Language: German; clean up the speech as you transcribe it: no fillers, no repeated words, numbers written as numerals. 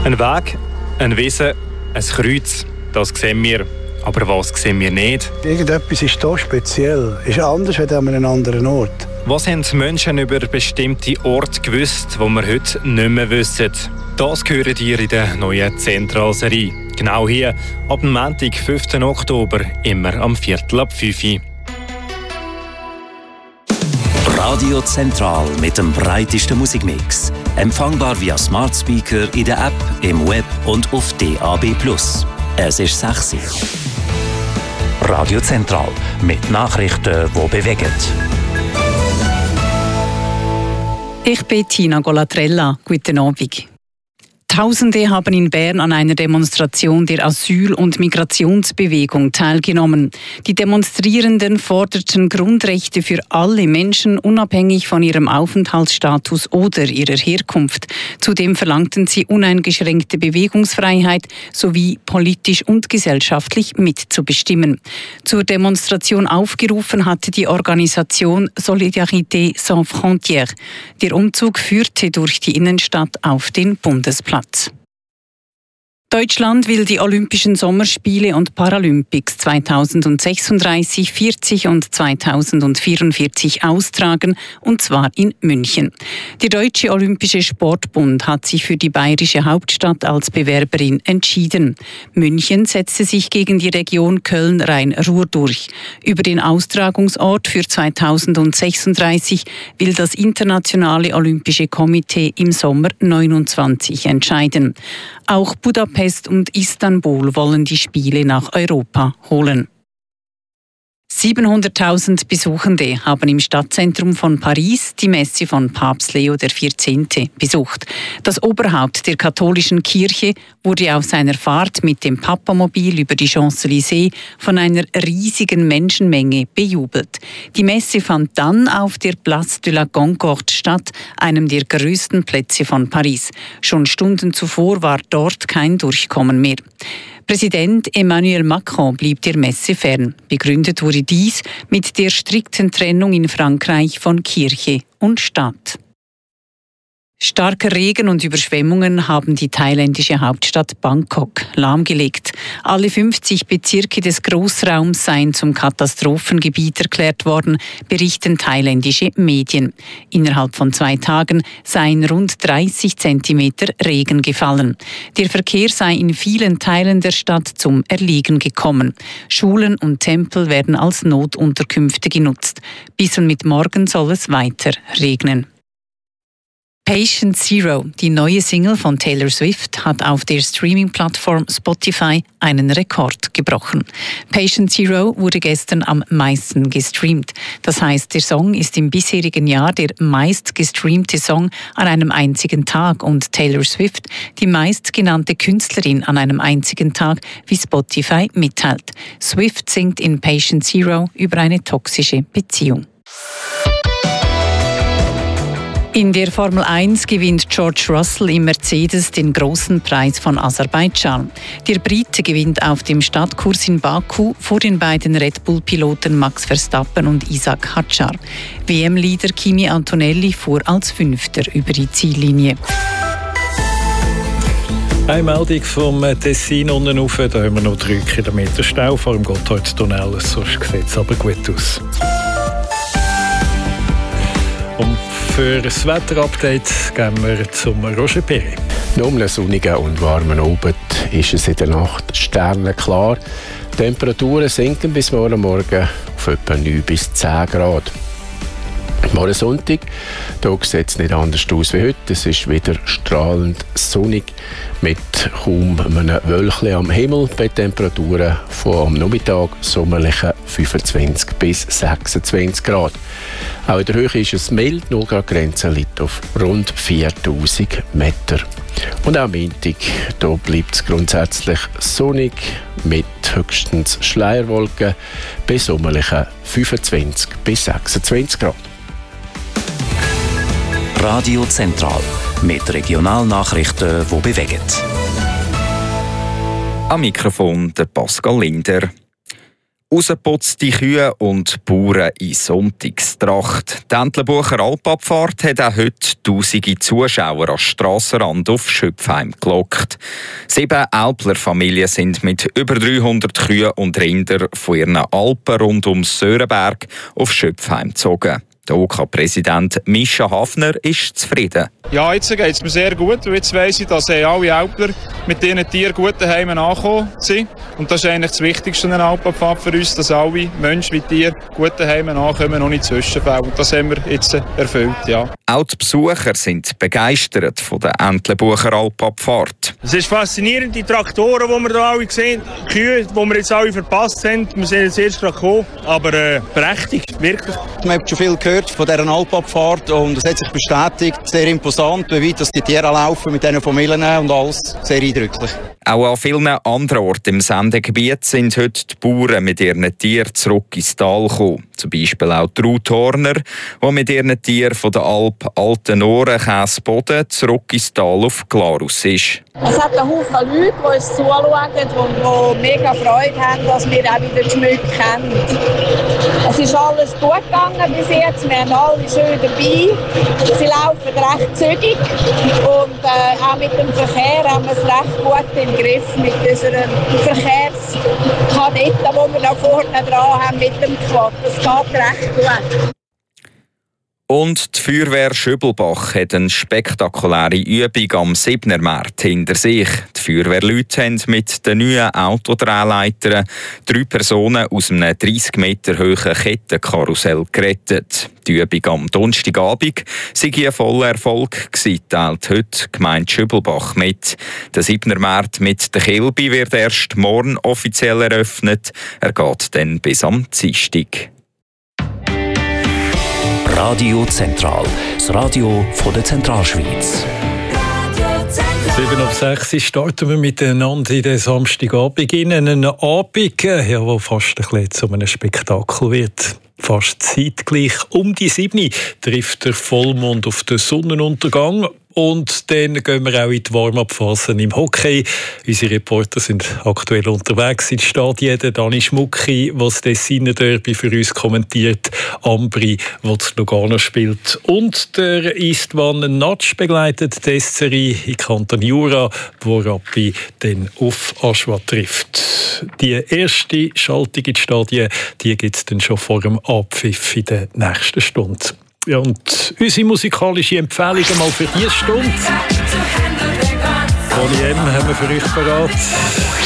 Ein Weg, ein Wesen, ein Kreuz, das sehen wir. Aber was sehen wir nicht? Irgendetwas ist hier speziell, ist anders als an einem anderen Ort. Was haben die Menschen über bestimmte Orte gewusst, die wir heute nicht mehr wissen? Das hören ihr in der neuen Zentralserie. Genau hier, ab dem Montag, 5. Oktober, immer am 4:45. Radio Zentral mit dem breitesten Musikmix. Empfangbar via Smart Speaker in der App, im Web und auf DAB+. Es ist 6 Uhr. Radio Zentral mit Nachrichten, die bewegen. Ich bin Tina Golatrella. Guten Abend. Tausende haben in Bern an einer Demonstration der Asyl- und Migrationsbewegung teilgenommen. Die Demonstrierenden forderten Grundrechte für alle Menschen, unabhängig von ihrem Aufenthaltsstatus oder ihrer Herkunft. Zudem verlangten sie uneingeschränkte Bewegungsfreiheit sowie politisch und gesellschaftlich mitzubestimmen. Zur Demonstration aufgerufen hatte die Organisation Solidarité Sans Frontières. Der Umzug führte durch die Innenstadt auf den Bundesplatz. Deutschland will die Olympischen Sommerspiele und Paralympics 2036, 40 und 2044 austragen, und zwar in München. Der Deutsche Olympische Sportbund hat sich für die bayerische Hauptstadt als Bewerberin entschieden. München setzte sich gegen die Region Köln-Rhein-Ruhr durch. Über den Austragungsort für 2036 will das Internationale Olympische Komitee im Sommer 29 entscheiden. Auch Budapest und Istanbul wollen die Spiele nach Europa holen. 700.000 Besuchende haben im Stadtzentrum von Paris die Messe von Papst Leo XIV. besucht. Das Oberhaupt der katholischen Kirche wurde auf seiner Fahrt mit dem Papamobil über die Champs-Élysées von einer riesigen Menschenmenge bejubelt. Die Messe fand dann auf der Place de la Concorde statt, einem der größten Plätze von Paris. Schon Stunden zuvor war dort kein Durchkommen mehr. Präsident Emmanuel Macron blieb der Messe fern. Begründet wurde dies mit der strikten Trennung in Frankreich von Kirche und Staat. Starker Regen und Überschwemmungen haben die thailändische Hauptstadt Bangkok lahmgelegt. Alle 50 Bezirke des Großraums seien zum Katastrophengebiet erklärt worden, berichten thailändische Medien. Innerhalb von 2 Tagen seien rund 30 Zentimeter Regen gefallen. Der Verkehr sei in vielen Teilen der Stadt zum Erliegen gekommen. Schulen und Tempel werden als Notunterkünfte genutzt. Bis und mit morgen soll es weiter regnen. Patient Zero, die neue Single von Taylor Swift, hat auf der Streaming-Plattform Spotify einen Rekord gebrochen. Patient Zero wurde gestern am meisten gestreamt. Das heißt, der Song ist im bisherigen Jahr der meistgestreamte Song an einem einzigen Tag und Taylor Swift die meistgenannte Künstlerin an einem einzigen Tag, wie Spotify mitteilt. Swift singt in Patient Zero über eine toxische Beziehung. In der Formel 1 gewinnt George Russell im Mercedes den großen Preis von Aserbaidschan. Der Brite gewinnt auf dem Stadtkurs in Baku vor den beiden Red Bull-Piloten Max Verstappen und Isaac Hadjar. WM-Leader Kimi Antonelli fuhr als 5. über die Ziellinie. Eine Meldung vom Tessin unten rauf, da haben wir noch 3 Kilometer Stau vor dem Gotthardtunnel, sonst sieht es aber gut aus. Und für das Wetterupdate gehen wir zum Roger Perry. Nach einem sonnigen und warmen Abend ist es in der Nacht sternenklar. Die Temperaturen sinken bis morgen auf etwa 9 bis 10 Grad. Morgen Sonntag, da sieht es nicht anders aus wie heute. Es ist wieder strahlend sonnig mit kaum einem Wölkchen am Himmel bei Temperaturen von am Nachmittag sommerlichen 25 bis 26 Grad. Auch in der Höhe ist es mild, die Grenze liegt auf rund 4000 Meter. Und auch am Montag, da bleibt es grundsätzlich sonnig mit höchstens Schleierwolken bei sommerlichen 25 bis 26 Grad. Radio Zentral mit Regionalnachrichten, die bewegen. Am Mikrofon der Pascal Linder. Rausgeputzte Kühe und Bauern in Sonntagstracht. Die Entlebucher Alpabfahrt hat auch heute tausende Zuschauer am Strassenrand auf Schöpfheim gelockt. 7 Älpler-Familien sind mit über 300 Kühen und Rindern von ihren Alpen rund um Sörenberg auf Schöpfheim gezogen. Der OK-Präsident Mischa Hafner ist zufrieden. Ja, jetzt geht es mir sehr gut. Jetzt weiss ich, dass alle Alpler mit ihren Tieren gut daheim angekommen sind. Und das ist eigentlich das Wichtigste an einer Alpabfahrt für uns, dass alle Menschen wie Tiere gut daheim ankommen und nicht zwischenfällen. Und das haben wir jetzt erfüllt, ja. Auch die Besucher sind begeistert von der Entlebucher Alpabfahrt. Es ist faszinierend, die Traktoren, die wir hier alle sehen, die Kühe, die wir jetzt alle verpasst haben. Wir sind jetzt erst gerade gekommen, aber prächtig, wirklich. Man hat schon viel gehört von dieser Alpabfahrt und es hat sich bestätigt, sehr imposant, wie weit die Tiere laufen mit diesen Familien und alles, sehr eindrücklich. Auch an vielen anderen Orten im Sendegebiet sind heute die Bauern mit ihren Tieren zurück ins Tal gekommen. Zum Beispiel auch die Ruth Horner, die mit ihren Tieren von der Alp Altenohren Käseboden zurück ins Tal auf Glarus ist. Es hat einen Haufen Leute, die uns zuschauen und die mega Freude haben, dass wir auch wieder die Schmücke kennen. Es ist alles gut gegangen bis jetzt, wir haben alle schön dabei. Sie laufen recht zügig und auch mit dem Verkehr haben wir es recht gut im Griff mit unseren Verkehrskadetten, die wir da vorne dran haben mit dem Quad. Das geht recht gut. Und die Feuerwehr Schöbelbach hat eine spektakuläre Übung am 7. März hinter sich. Die Feuerwehrleute haben mit den neuen Autodrehleitern 3 Personen aus einem 30 Meter hohen Kettenkarussell gerettet. Die Übung am Donnerstagabend sei ein voller Erfolg gewesen, teilt heute die Gemeinde Schöbelbach mit. Der 7. März mit der Kilby wird erst morgen offiziell eröffnet. Er geht dann bis am Dienstag. Radio Zentral, das Radio von der Zentralschweiz. 7:06 starten wir miteinander in den Samstagabend in einen Abend, der fast ein bisschen zu einem Spektakel wird. Fast zeitgleich um die 7 trifft der Vollmond auf den Sonnenuntergang. Und dann gehen wir auch in die Warm-up-Phasen im Hockey. Unsere Reporter sind aktuell unterwegs in den Stadien. Dani Schmucki, was das Tessiner Derby für uns kommentiert. Ambri, was das Lugano spielt. Und der Istvan Natsch begleitet die Serie in Kanton Jura, wo Rappi dann auf Aschua trifft. Die erste Schaltung in die Stadien, die gibt es dann schon vor dem Abpfiff in der nächsten Stunde. Ja, und unsere musikalische Empfehlung mal für diese Stunde. Bonnie M haben wir für euch parat.